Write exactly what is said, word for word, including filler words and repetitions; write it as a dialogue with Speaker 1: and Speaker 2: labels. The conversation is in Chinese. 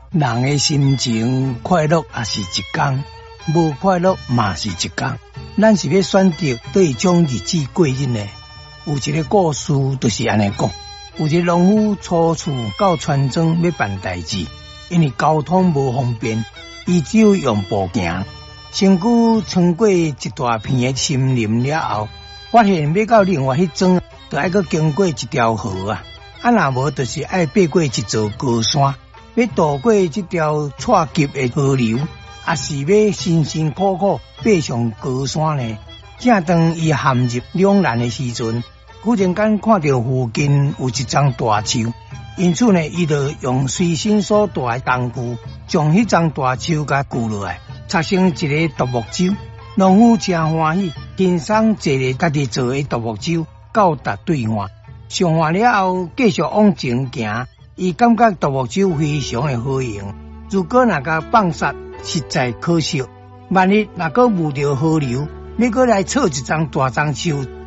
Speaker 1: 人的心情快乐也是一天，无快乐嘛是一天。咱是要选择对种日子过日呢？有一个故事就是安尼讲，有一个农夫初次到村庄要办代志，因为交通无方便，伊只有用步行。身躯穿过一大片的森林了后，发现要到另外迄庄，就要搁经过一条河啊！啊，若无就是要爬过一座高山。要渡过这条错急的河流，也是要辛辛苦苦爬上高山呢。正当伊陷入两难的时阵，忽然间看到附近有一丛大树，因此呢，伊就用随身所带的工具，将迄丛大树甲锯落来，插成一个独木舟。农夫真欢喜，轻松坐咧家己做的独木舟到达对岸。上岸了后，继续往前行。伊感觉独木舟非常的好用，如果若甲放煞，实在可惜。万一若个遇到河流，要过来错一丛大樟树，